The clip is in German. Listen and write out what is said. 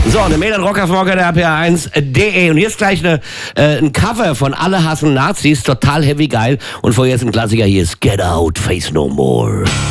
So, eine Mail an Rockerfrocker der RPR1.de. Und hier ist gleich ein Cover von Alle hassen Nazis. Total heavy geil. Und vorher ist ein Klassiker. Hier ist Get Out, Face No More.